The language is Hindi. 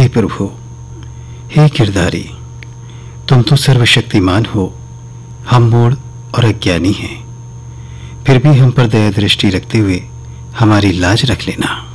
प्रभु, हे गिरधारी, तुम तो सर्वशक्तिमान हो, हम मूढ़ और अज्ञानी हैं, फिर भी हम पर दया दृष्टि रखते हुए हमारी लाज रख लेना।